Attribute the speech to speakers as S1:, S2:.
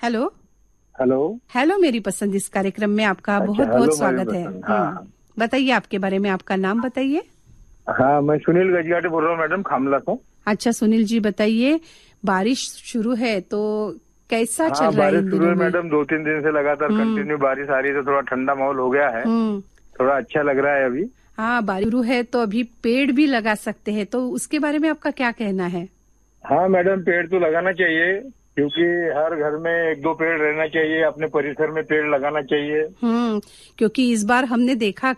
S1: Hello.
S2: Hello.
S1: Hello मेरी पसंद, इस कार्यक्रम में आपका
S2: अच्छा,
S1: बहुत
S2: हेलो
S1: बहुत
S2: मेरी
S1: स्वागत है।
S2: पसंद। हाँ
S1: बताइए आपके बारे में, आपका नाम बताइए।
S2: हाँ, मैं सुनील गजगाटे बोल रहा हूँ मैडम, खामला से।
S1: अच्छा सुनील जी, बताइए। बारिश शुरू है तो कैसा चल
S2: हाँ,
S1: रहा है
S2: बारिश
S1: इन
S2: शुरू
S1: दिनों
S2: है
S1: में?
S2: मैडम, 2-3 दिन से लगातार
S1: हम्म।
S2: कंटिन्यू बारिश आ रही है, तो थोड़ा ठंडा माहौल हो गया है।
S1: हम्म।
S2: थोड़ा अच्छा लग रहा है अभी।
S1: हाँ, बारिश शुरू है तो अभी पेड़ भी लगा सकते हैं, तो उसके बारे में आपका क्या कहना है?
S2: हाँ मैडम, पेड़ तो लगाना चाहिए, क्योंकि हर घर में 1-2 पेड़ रहना चाहिए। अपने परिसर में पेड़ लगाना चाहिए।
S1: क्योंकि इस बार हमने देखा